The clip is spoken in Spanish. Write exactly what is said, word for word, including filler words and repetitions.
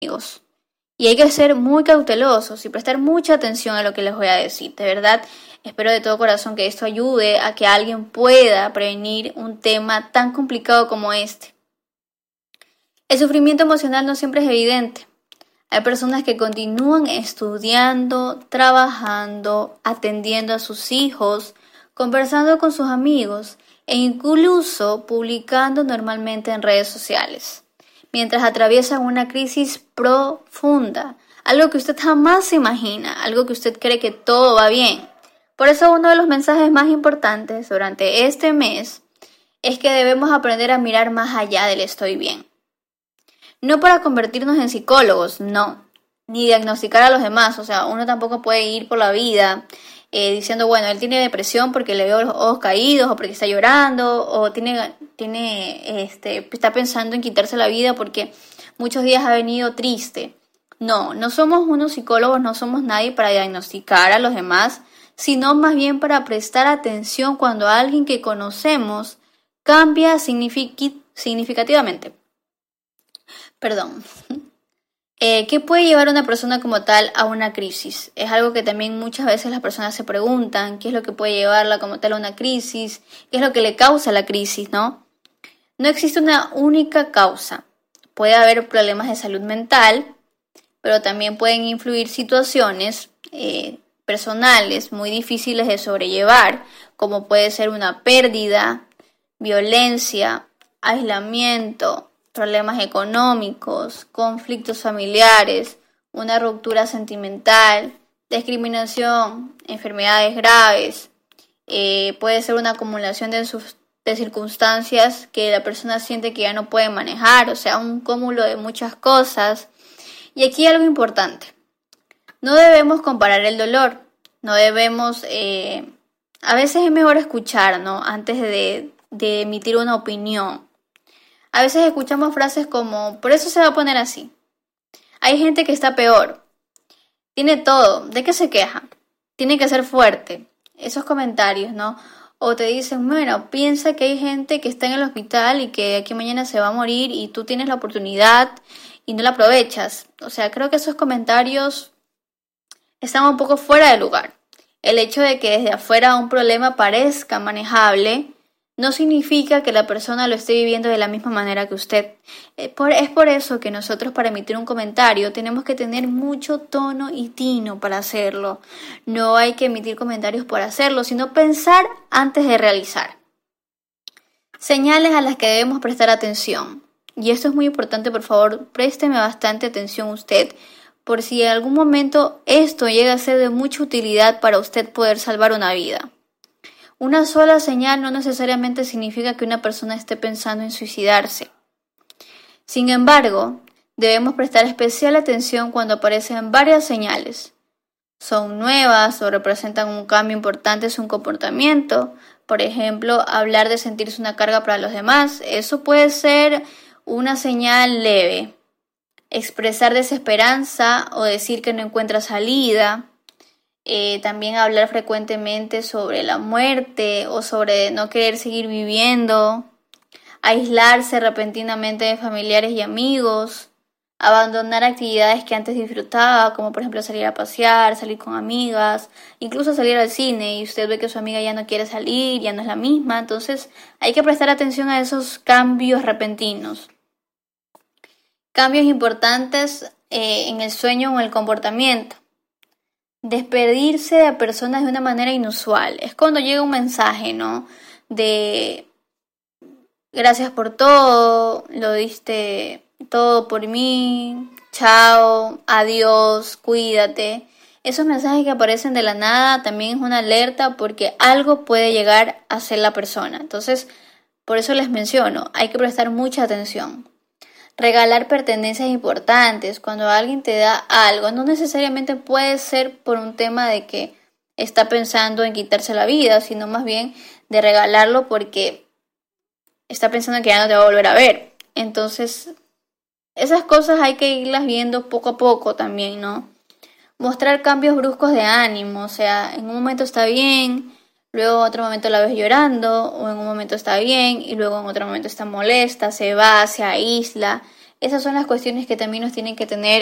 amigos. Y hay que ser muy cautelosos y prestar mucha atención a lo que les voy a decir. De verdad, espero de todo corazón que esto ayude a que alguien pueda prevenir un tema tan complicado como este. El sufrimiento emocional no siempre es evidente. Hay personas que continúan estudiando, trabajando, atendiendo a sus hijos, conversando con sus amigos e incluso publicando normalmente en redes sociales, mientras atraviesan una crisis profunda, algo que usted jamás se imagina, algo que usted cree que todo va bien. Por eso uno de los mensajes más importantes durante este mes es que debemos aprender a mirar más allá del estoy bien. No para convertirnos en psicólogos, no, ni diagnosticar a los demás, o sea, uno tampoco puede ir por la vida eh, diciendo, bueno, él tiene depresión porque le veo los ojos caídos o porque está llorando o tiene, tiene, este, está pensando en quitarse la vida porque muchos días ha venido triste. No, no somos unos psicólogos, no somos nadie para diagnosticar a los demás, sino más bien para prestar atención cuando alguien que conocemos cambia signific- significativamente. Perdón. Eh, ¿Qué puede llevar a una persona como tal a una crisis? Es algo que también muchas veces las personas se preguntan, ¿qué es lo que puede llevarla como tal a una crisis? ¿Qué es lo que le causa la crisis, no? No existe una única causa. Puede haber problemas de salud mental, pero también pueden influir situaciones eh, personales muy difíciles de sobrellevar, como puede ser una pérdida, violencia, aislamiento, problemas económicos, conflictos familiares, una ruptura sentimental, discriminación, enfermedades graves. Eh, puede ser una acumulación de, sus, de circunstancias que la persona siente que ya no puede manejar, o sea, un cúmulo de muchas cosas. Y aquí algo importante, no debemos comparar el dolor, no debemos, eh, a veces es mejor escuchar, ¿no? Antes de, de emitir una opinión. A veces escuchamos frases como, por eso se va a poner así. Hay gente que está peor. Tiene todo. ¿De qué se queja? Tiene que ser fuerte. Esos comentarios, ¿no? O te dicen, bueno, piensa que hay gente que está en el hospital y que aquí mañana se va a morir y tú tienes la oportunidad y no la aprovechas. O sea, creo que esos comentarios están un poco fuera de lugar. El hecho de que desde afuera un problema parezca manejable no significa que la persona lo esté viviendo de la misma manera que usted. Es por eso que nosotros para emitir un comentario tenemos que tener mucho tono y tino para hacerlo. No hay que emitir comentarios por hacerlo, sino pensar antes de realizar. Señales a las que debemos prestar atención. Y esto es muy importante, por favor, présteme bastante atención usted, por si en algún momento esto llega a ser de mucha utilidad para usted poder salvar una vida. Una sola señal no necesariamente significa que una persona esté pensando en suicidarse. Sin embargo, debemos prestar especial atención cuando aparecen varias señales. Son nuevas o representan un cambio importante en su comportamiento. Por ejemplo, hablar de sentirse una carga para los demás. Eso puede ser una señal leve. Expresar desesperanza o decir que no encuentra salida. Eh, también hablar frecuentemente sobre la muerte o sobre no querer seguir viviendo, aislarse repentinamente de familiares y amigos, abandonar actividades que antes disfrutaba, como por ejemplo salir a pasear, salir con amigas, incluso salir al cine y usted ve que su amiga ya no quiere salir, ya no es la misma, entonces hay que prestar atención a esos cambios repentinos. Cambios importantes eh, en el sueño o en el comportamiento. Despedirse de personas de una manera inusual. Es cuando llega un mensaje, ¿no? De gracias por todo, lo diste todo por mí, chao, adiós, cuídate. Esos mensajes que aparecen de la nada también es una alerta porque algo puede llegar a ser la persona. Entonces, por eso les menciono, hay que prestar mucha atención. Regalar pertenencias importantes. Cuando alguien te da algo, no necesariamente puede ser por un tema de que está pensando en quitarse la vida, sino más bien de regalarlo porque está pensando que ya no te va a volver a ver. Entonces, esas cosas hay que irlas viendo poco a poco también, ¿no? Mostrar cambios bruscos de ánimo, o sea, en un momento está bien, luego en otro momento la ves llorando, o en un momento está bien y luego en otro momento está molesta, se va, se aísla. Esas son las cuestiones que también nos tienen que tener